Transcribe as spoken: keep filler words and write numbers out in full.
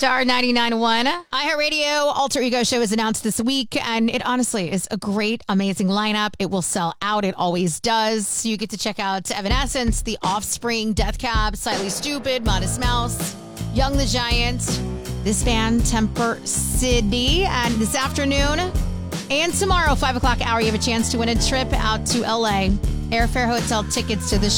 Star ninety-nine point one. iHeartRadio Alter Ego Show is announced this week, and it honestly is a great, amazing lineup. It will sell out. It always does. You get to check out Evanescence, The Offspring, Death Cab, Slightly Stupid, Modest Mouse, Young the Giant, this band, Temper City. And this afternoon and tomorrow, five o'clock hour, you have a chance to win a trip out to L A. Airfare, hotel tickets to the